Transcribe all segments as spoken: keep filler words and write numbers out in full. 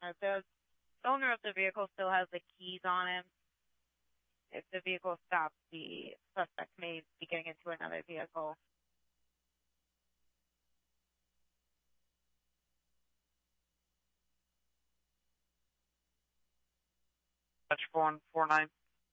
Uh, the owner of the vehicle still has the keys on him. If the vehicle stops, the suspect may be getting into another vehicle. Touch one four nine.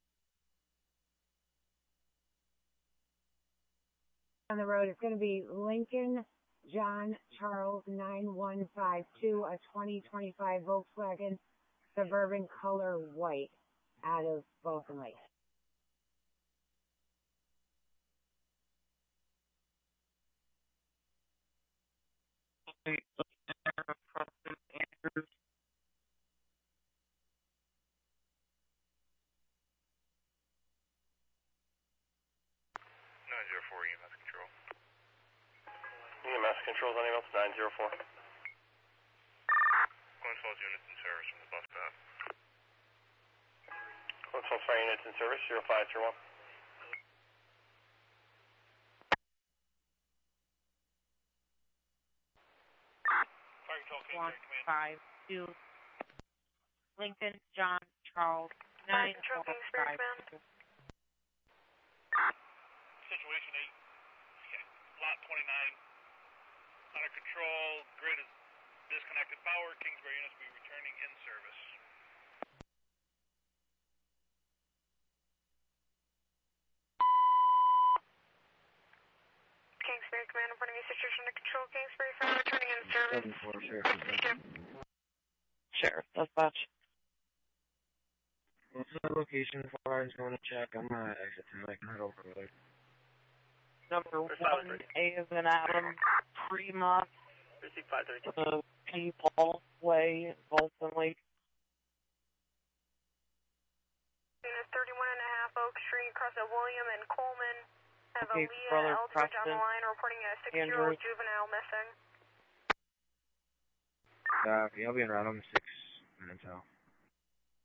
On the road, it's going to be Lincoln John Charles nine one five two, a twenty twenty-five Volkswagen Suburban color white out of Balkan Lake. nine zero four E M S control. E M S control, anyone else? nine zero four. Clinton's units in service from the bus stop. Clinton's fire units in service, zero five zero one. One five two. Lincoln John Charles nine one five two. Situation eight. Lot twenty-nine. Under control. Grid is disconnected power. Kingsbury units will be returning in service. Kingsbury Command reporting a situation under control. Kingsbury fire returning in service. seven four, Sheriff. Sheriff, dispatch. What's the location for I was going to check on my exit and I can head over there. Number one, A is in Adam, Fremont, uh, P. Paul Way, Bolton Lake. Unit thirty-one and a half Oak Street, across at William and Coleman. Have Okay, Aaliyah brother, Eldridge on the Preston. line reporting a six-year-old Andrew. juvenile missing. Uh, okay, I'll be in around six minutes out.